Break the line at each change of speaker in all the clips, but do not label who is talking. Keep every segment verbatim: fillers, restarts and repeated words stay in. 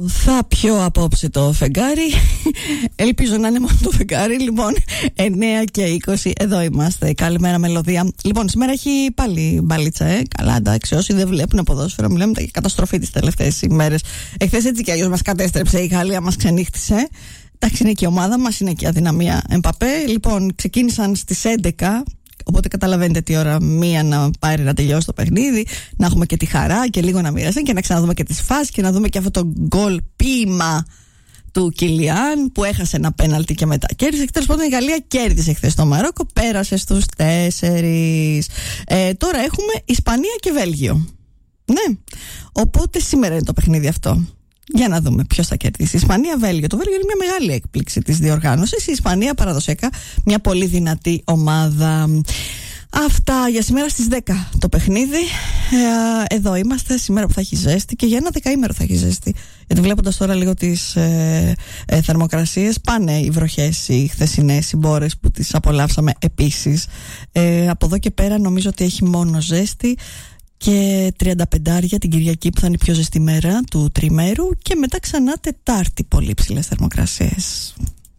Θα πιω απόψε το φεγγάρι. Ελπίζω να είναι μόνο το φεγγάρι. Λοιπόν, εννέα και είκοσι, εδώ είμαστε. Καλημέρα, μελωδία. Λοιπόν, σήμερα έχει πάλι μπαλίτσα, ε. Καλά, εντάξει. Όσοι δεν βλέπουν ποδόσφαιρο, μιλάμε για καταστροφή τις τελευταίες ημέρες. Εχθές έτσι κι αλλιώς μας κατέστρεψε η Γαλλία, μας ξενύχτησε. Εντάξει, είναι και η ομάδα μας, είναι και η αδυναμία Εμπαπέ. Λοιπόν, ξεκίνησαν στις έντεκα. Οπότε καταλαβαίνετε τι ώρα μία να πάρει να τελειώσει το παιχνίδι, να έχουμε και τη χαρά και λίγο να μοιραστεί και να ξαναδούμε και τις φάσεις και να δούμε και αυτό το γκολ ποίημα του Κιλιάν που έχασε ένα πέναλτι και μετά κέρδισε. Τέλος πάντων, η Γαλλία κέρδισε χθες το Μαρόκο, πέρασε στους τέσσερις. Ε, τώρα έχουμε Ισπανία και Βέλγιο. Ναι, οπότε σήμερα είναι το παιχνίδι αυτό. Για να δούμε ποιος θα κερδίσει. Ισπανία, Βέλγιο. Το Βέλγιο είναι μια μεγάλη έκπληξη της διοργάνωσης. Η Ισπανία παραδοσιακά μια πολύ δυνατή ομάδα. Αυτά για σήμερα στις δέκα το παιχνίδι. Ε, εδώ είμαστε σήμερα που θα έχει ζέστη και για ένα δεκαήμερο θα έχει ζέστη. Γιατί βλέποντας τώρα λίγο τις ε, ε, θερμοκρασίες, πάνε οι βροχές, οι χθεσινές, οι μπόρες που τις απολαύσαμε επίσης. Ε, από εδώ και πέρα νομίζω ότι έχει μόνο ζέστη. Και τριάντα πέντε την Κυριακή που θα είναι η πιο ζεστή μέρα του τριμέρου. Και μετά ξανά Τετάρτη πολύ ψηλές θερμοκρασίες.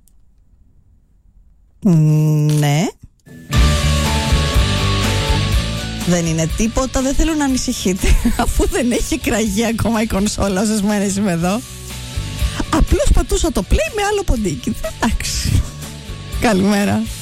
Ναι. Δεν είναι τίποτα, δεν θέλω να ανησυχείτε. Αφού δεν έχει κραγεί ακόμα η κονσόλα όσες μέρες είμαι εδώ. Απλώς πατούσα το play με άλλο ποντίκι. Εντάξει. Καλημέρα.